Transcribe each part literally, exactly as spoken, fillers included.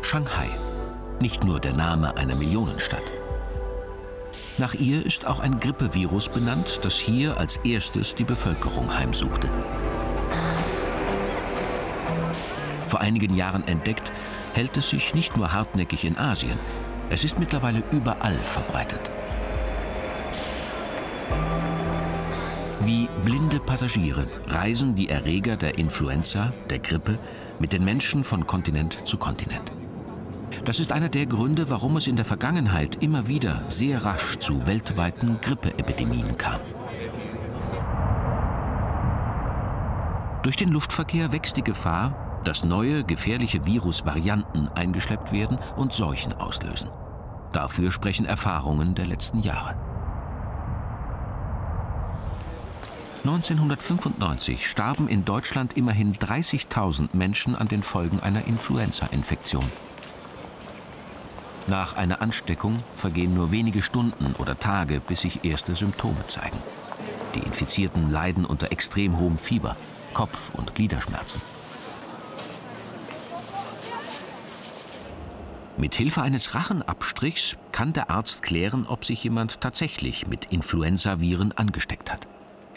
Shanghai, nicht nur der Name einer Millionenstadt. Nach ihr ist auch ein Grippevirus benannt, das hier als erstes die Bevölkerung heimsuchte. Vor einigen Jahren entdeckt, hält es sich nicht nur hartnäckig in Asien, es ist mittlerweile überall verbreitet. Wie blinde Passagiere reisen die Erreger der Influenza, der Grippe, mit den Menschen von Kontinent zu Kontinent. Das ist einer der Gründe, warum es in der Vergangenheit immer wieder sehr rasch zu weltweiten Grippeepidemien kam. Durch den Luftverkehr wächst die Gefahr, dass neue, gefährliche Virusvarianten eingeschleppt werden und Seuchen auslösen. Dafür sprechen Erfahrungen der letzten Jahre. neunzehnhundertfünfundneunzig starben in Deutschland immerhin dreißigtausend Menschen an den Folgen einer Influenza-Infektion. Nach einer Ansteckung vergehen nur wenige Stunden oder Tage, bis sich erste Symptome zeigen. Die Infizierten leiden unter extrem hohem Fieber, Kopf- und Gliederschmerzen. Mit Hilfe eines Rachenabstrichs kann der Arzt klären, ob sich jemand tatsächlich mit Influenzaviren angesteckt hat.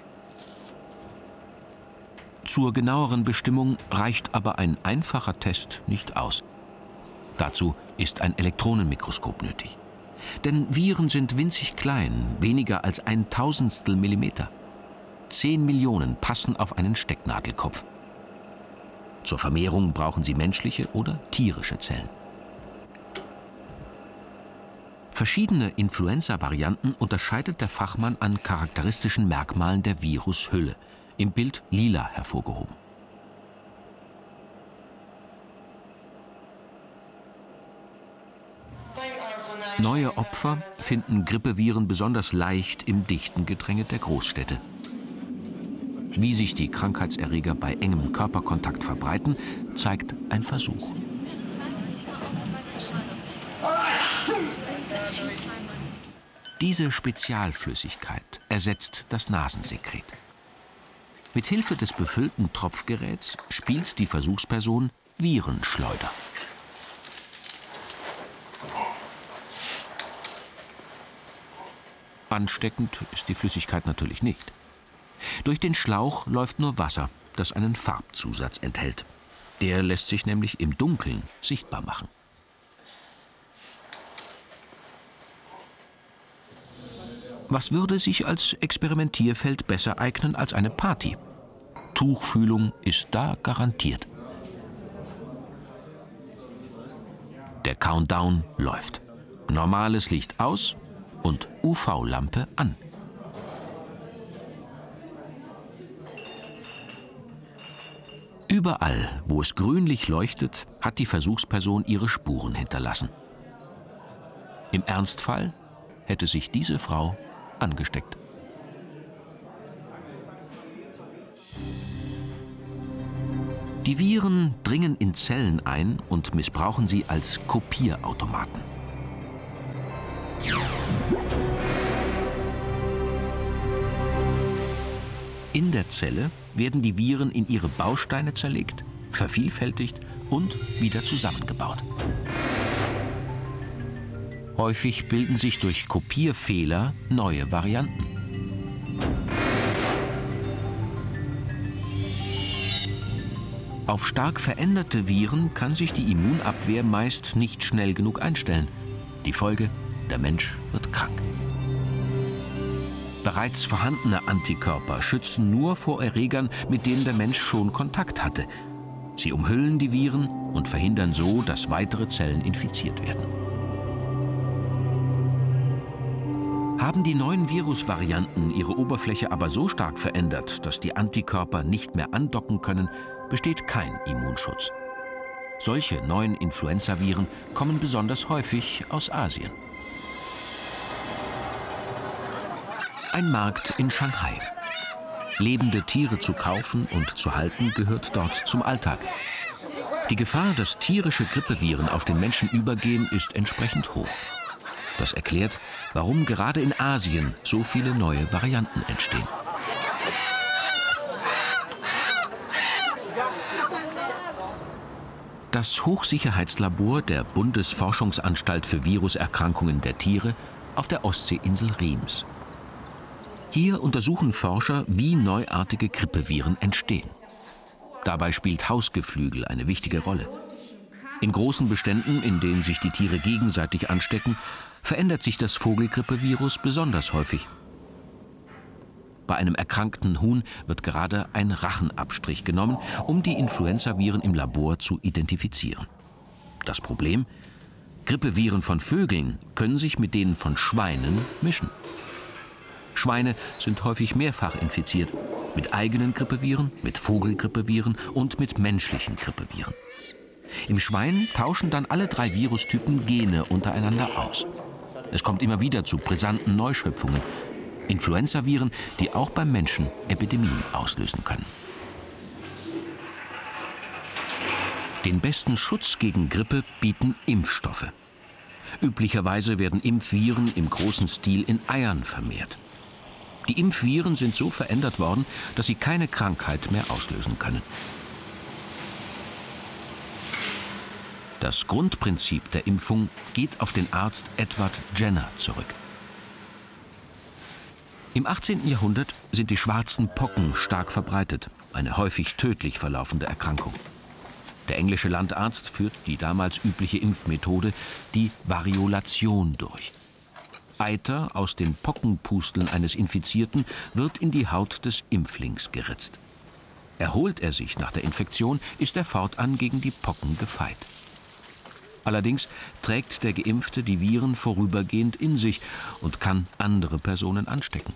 Zur genaueren Bestimmung reicht aber ein einfacher Test nicht aus. Dazu ist ein Elektronenmikroskop nötig. Denn Viren sind winzig klein, weniger als ein Tausendstel Millimeter. Zehn Millionen passen auf einen Stecknadelkopf. Zur Vermehrung brauchen sie menschliche oder tierische Zellen. Verschiedene Influenza-Varianten unterscheidet der Fachmann an charakteristischen Merkmalen der Virushülle, im Bild lila hervorgehoben. Neue Opfer finden Grippeviren besonders leicht im dichten Gedränge der Großstädte. Wie sich die Krankheitserreger bei engem Körperkontakt verbreiten, zeigt ein Versuch. Diese Spezialflüssigkeit ersetzt das Nasensekret. Mit Hilfe des befüllten Tropfgeräts spielt die Versuchsperson Virenschleuder. Ansteckend ist die Flüssigkeit natürlich nicht. Durch den Schlauch läuft nur Wasser, das einen Farbzusatz enthält. Der lässt sich nämlich im Dunkeln sichtbar machen. Was würde sich als Experimentierfeld besser eignen als eine Party? Tuchfühlung ist da garantiert. Der Countdown läuft. Normales Licht aus und U V-Lampe an. Überall, wo es grünlich leuchtet, hat die Versuchsperson ihre Spuren hinterlassen. Im Ernstfall hätte sich diese Frau angesteckt. Die Viren dringen in Zellen ein und missbrauchen sie als Kopierautomaten. In der Zelle werden die Viren in ihre Bausteine zerlegt, vervielfältigt und wieder zusammengebaut. Häufig bilden sich durch Kopierfehler neue Varianten. Auf stark veränderte Viren kann sich die Immunabwehr meist nicht schnell genug einstellen. Die Folge: der Mensch wird krank. Bereits vorhandene Antikörper schützen nur vor Erregern, mit denen der Mensch schon Kontakt hatte. Sie umhüllen die Viren und verhindern so, dass weitere Zellen infiziert werden. Haben die neuen Virusvarianten ihre Oberfläche aber so stark verändert, dass die Antikörper nicht mehr andocken können, besteht kein Immunschutz. Solche neuen Influenzaviren kommen besonders häufig aus Asien. Ein Markt in Shanghai. Lebende Tiere zu kaufen und zu halten gehört dort zum Alltag. Die Gefahr, dass tierische Grippeviren auf den Menschen übergehen, ist entsprechend hoch. Das erklärt, warum gerade in Asien so viele neue Varianten entstehen. Das Hochsicherheitslabor der Bundesforschungsanstalt für Viruserkrankungen der Tiere auf der Ostseeinsel Riems. Hier untersuchen Forscher, wie neuartige Grippeviren entstehen. Dabei spielt Hausgeflügel eine wichtige Rolle. In großen Beständen, in denen sich die Tiere gegenseitig anstecken, verändert sich das Vogelgrippevirus besonders häufig. Bei einem erkrankten Huhn wird gerade ein Rachenabstrich genommen, um die Influenzaviren im Labor zu identifizieren. Das Problem? Grippeviren von Vögeln können sich mit denen von Schweinen mischen. Schweine sind häufig mehrfach infiziert, mit eigenen Grippeviren, mit Vogelgrippeviren und mit menschlichen Grippeviren. Im Schwein tauschen dann alle drei Virustypen Gene untereinander aus. Es kommt immer wieder zu brisanten Neuschöpfungen. Influenzaviren, die auch beim Menschen Epidemien auslösen können. Den besten Schutz gegen Grippe bieten Impfstoffe. Üblicherweise werden Impfviren im großen Stil in Eiern vermehrt. Die Impfviren sind so verändert worden, dass sie keine Krankheit mehr auslösen können. Das Grundprinzip der Impfung geht auf den Arzt Edward Jenner zurück. Im achtzehnten Jahrhundert sind die schwarzen Pocken stark verbreitet, eine häufig tödlich verlaufende Erkrankung. Der englische Landarzt führt die damals übliche Impfmethode, die Variolation, durch. Eiter aus den Pockenpusteln eines Infizierten wird in die Haut des Impflings geritzt. Erholt er sich nach der Infektion, ist er fortan gegen die Pocken gefeit. Allerdings trägt der Geimpfte die Viren vorübergehend in sich und kann andere Personen anstecken.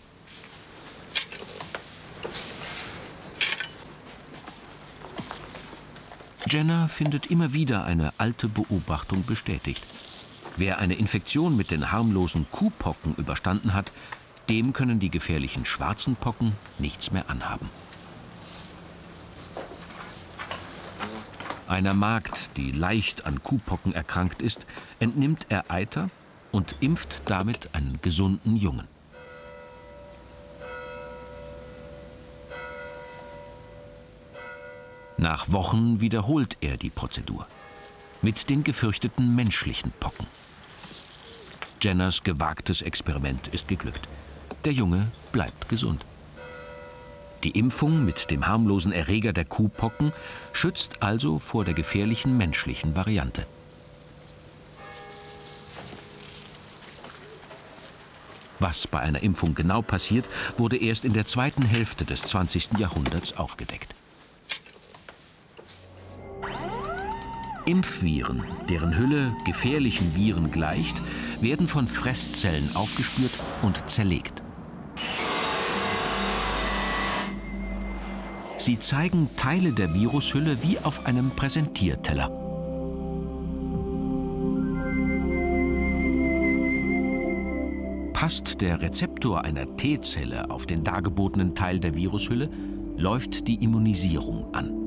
Jenner findet immer wieder eine alte Beobachtung bestätigt. Wer eine Infektion mit den harmlosen Kuhpocken überstanden hat, dem können die gefährlichen schwarzen Pocken nichts mehr anhaben. Einer Magd, die leicht an Kuhpocken erkrankt ist, entnimmt er Eiter und impft damit einen gesunden Jungen. Nach Wochen wiederholt er die Prozedur. Mit den gefürchteten menschlichen Pocken. Jenners gewagtes Experiment ist geglückt. Der Junge bleibt gesund. Die Impfung mit dem harmlosen Erreger der Kuhpocken schützt also vor der gefährlichen menschlichen Variante. Was bei einer Impfung genau passiert, wurde erst in der zweiten Hälfte des zwanzigsten Jahrhunderts aufgedeckt. Impfviren, deren Hülle gefährlichen Viren gleicht, werden von Fresszellen aufgespürt und zerlegt. Sie zeigen Teile der Virushülle wie auf einem Präsentierteller. Passt der Rezeptor einer T-Zelle auf den dargebotenen Teil der Virushülle, läuft die Immunisierung an.